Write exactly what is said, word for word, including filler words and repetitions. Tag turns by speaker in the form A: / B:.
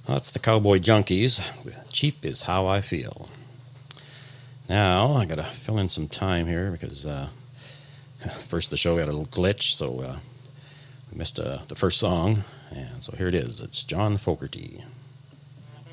A: That's the Cowboy Junkies. Cheap is how I feel. Now, I got to fill in some time here because uh, first the show had a little glitch, so uh, we missed uh, the first song. And so here it is. It's John Fogerty.